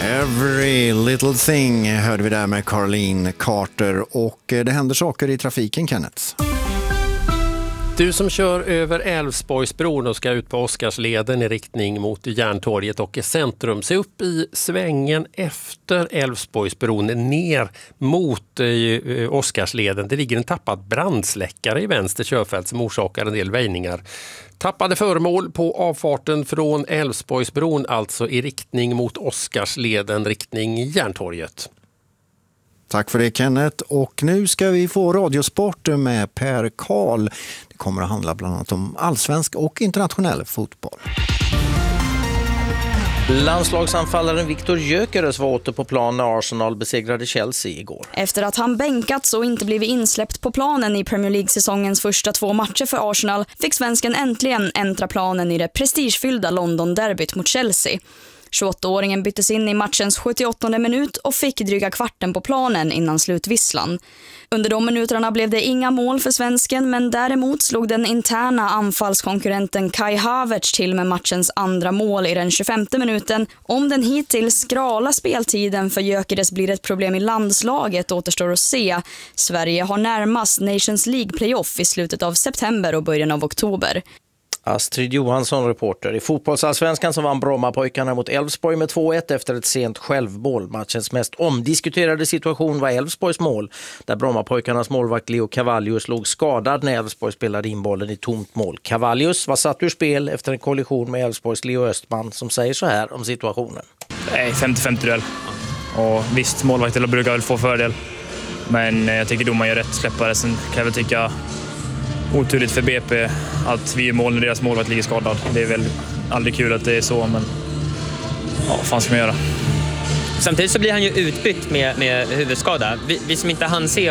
Every little thing hörde vi där med Caroline Carter, och det händer saker i trafiken, Kenneth. Du som kör över Älvsborgsbron och ska ut på Oscarsleden i riktning mot Järntorget och centrum, se upp i svängen efter Älvsborgsbron ner mot Oscarsleden. Det ligger en tappad brandsläckare i vänster körfält som orsakar en del väjningar. Tappade föremål på avfarten från Älvsborgsbron, alltså i riktning mot Oscarsleden, riktning Järntorget. Tack för det, Kenneth. Och nu ska vi få radiosport med Per Karl. Det kommer att handla bland annat om allsvensk och internationell fotboll. Landslagsanfallaren Viktor Gyökeres var åter på plan när Arsenal besegrade Chelsea igår. Efter att han bänkats och inte blivit insläppt på planen i Premier League-säsongens första 2 matcher för Arsenal fick svensken äntligen äntra planen i det prestigefyllda London-derbyt mot Chelsea. 28-åringen byttes in i matchens 78:e minut och fick dryga kvarten på planen innan slutvisslan. Under de minuterna blev det inga mål för svensken, men däremot slog den interna anfallskonkurrenten Kai Havertz till med matchens andra mål i den 25:e minuten. Om den hittills skrala speltiden för Gyökeres blir ett problem i landslaget återstår att se. Sverige har närmast Nations League-playoff i slutet av september och början av oktober. Astrid Johansson, reporter. I fotbollsallsvenskan så vann Brommapojkarna mot Älvsborg med 2-1 efter ett sent självmål. Matchens mest omdiskuterade situation var Älvsborgs mål, där Brommapojkarnas målvakt Leo Cavallius låg skadad när Älvsborg spelade in bollen i tomt mål. Cavallius var satt ur spel efter en kollision med Älvsborgs Leo Östman, som säger så här om situationen. 50-50 duell. Och visst, målvakter brukar väl få fördel. Men jag tycker domaren gör rätt släppare. Sen kan jag väl tycka oturligt för BP att vi är mål när deras målvakt ligger skadad. Det är väl aldrig kul att det är så, men ja, vad fan ska man göra? Samtidigt så blir han ju utbytt med huvudskada. Vi som inte hann se